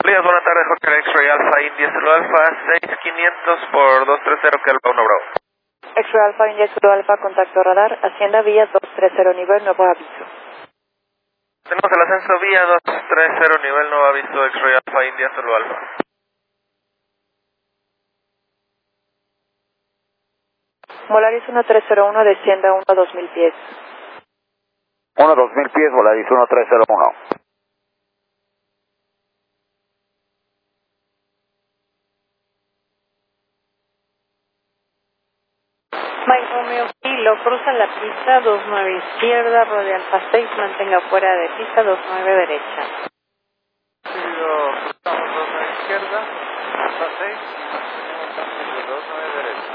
días, buenas tardes, Hotel X-Ray Alpha India Zulu Alpha 6500 por 230 Kelpa 1 Bravo. X-Ray Alpha India Zulu Alpha, contacto radar, Hacienda Vía 230, nivel nuevo aviso. Tenemos el ascenso vía 230, nivel nuevo aviso, X-Ray Alpha India Zulu Alpha. Volaris 1301, descienda 1 a 2000 pies. 1 a 2000 pies, Volaris 1301. Mike Romeo Kilo, cruza la pista 29 izquierda, rodea Alfa 6, mantenga fuera de pista 29 derecha. Cruzamos 29 izquierda, Alfa 6, mantenemos 29 derecha.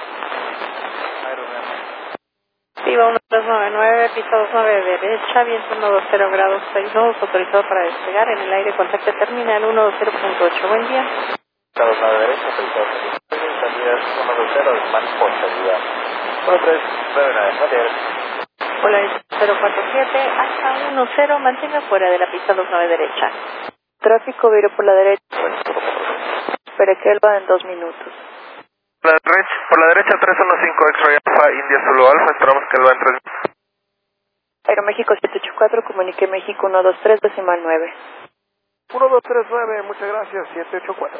Viva 1399, pista 29 derecha, viento 120 grados 6 nodos, autorizado para despegar, en el aire contacto terminal 120.8, buen día. Pista 29 derecha, autorizado para despegar, salida 120, desmán por salida. 1399, buen día. Volaris 047, hasta 10, mantenga fuera de la pista 29 derecha. Tráfico viro por la derecha. Espere que él va en 2 minutos. Por la derecha 315 X-Ray Alpha India Zulu Alpha, esperamos que él va en 3 minutos. Aeroméxico 784, comunique México 123, decimal 9. 1239, muchas gracias, 784.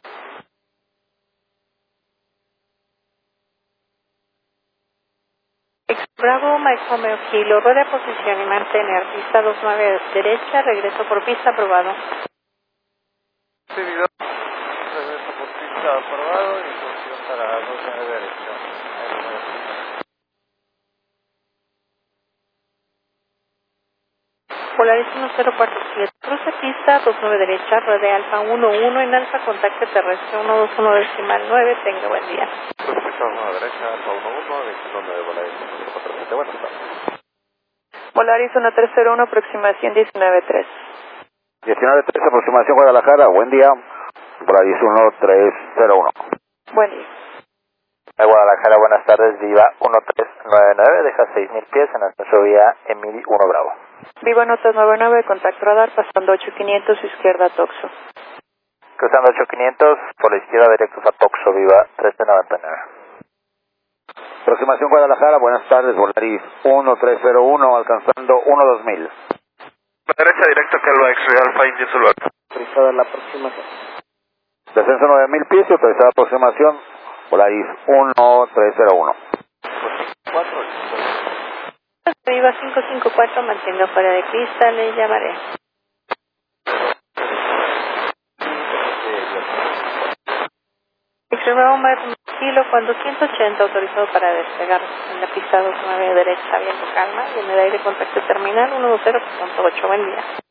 Bravo, Mike Romeo Kilo, rueda posición y mantener pista 29 derecha, regreso por pista aprobado. Seguidor, regreso por pista aprobado y posición para 29 derecha. Polaris 1047, cruce pista 29 derecha, rodea Alfa 11 en alfa, contacto terrestre 121 decimal 9, tenga buen día. Cruce pista 29 derecha, Alfa 11, 29 Volaris 147, buenas tardes. Volaris 1301, aproximación 193. 19-3, aproximación Guadalajara, buen día. Volaris 1301. Buen día. Guadalajara, buenas tardes, Viva 1399, deja 6000 pies en ascenso vía Emily 1 Bravo. Viva Notas 99, contacto radar, pasando 8500, izquierda Toxo. Cruzando 8500, por la izquierda directos a Toxo, Viva 1399. Aproximación Guadalajara, buenas tardes, Volaris 1301, alcanzando 1-2000. La derecha directo que el X-Ray Alpha India Zulu Alpha. Autorizada la aproximación. Descenso 9000 pies y autorizada aproximación, Volaris 1301. 4. Viva 554, mantenga fuera de pista, le llamaré. X-Ray Mike Kilo, cuando 180, autorizado para despegar en la pista 29 derecha, viento calma, y en el aire contacto terminal 10.8, buen día.